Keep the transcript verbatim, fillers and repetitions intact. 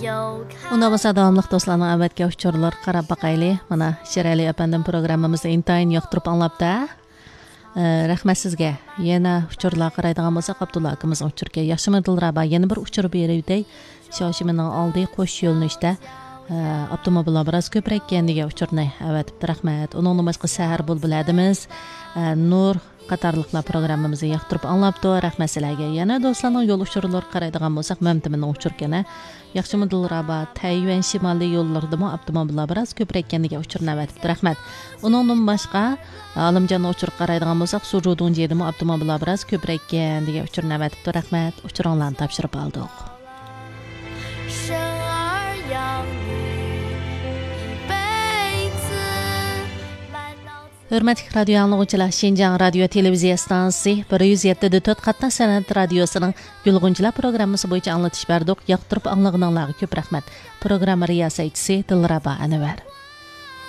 Unda davamlıq dostlarning avvatga uchurlar qarab baqayli. Mana Sherali apandim programmamizni intayin yoqtirib anglabda. Rahmat sizga. Yana uchurlar qaraydigan bo'lsak, Abdulla akamiz uchurga yaxshimi Dilraba yana bir uchur berayday. Shoshimining oldi qo'sh yo'lnishda avtomobillar biroz ko'proq kendiga uchurni avatibdi. Rahmat. Uning boshqa sahar bo'l biladimiz. Nur qatorliqlar programmamizni yoqtirib anglabdi. Rahmat sizlarga. Yana do'stlarning yo'l uchurlar qaraydigan bo'lsak, Mamtimin uchurkana yaxshimi Dilraba Tayvan shimoliy yo'llardami avtomobillar biroz ko'proq kendiga uchurni avatibdi. Rahmat. Uningdan boshqa Alimjon uchur qaraydigan bo'lsak, Sujudun jedimi avtomobillar biroz ko'proq kendiga uchurni avatibdi. Rahmat. Uchuronglarni topshirib oldik. Hürmetli radyo anlıqçılar, Şinjan Radyo Televiziya Stansiyasi bir yuz yetti nöqta to'rt qatnaq san'at radiosining Gulg'unchilar programmasi bo'yicha anglatish berdik. Yoqtirib anglag'anlarga ko'p rahmat. Programma riyosatchisi Dilraba Anvar.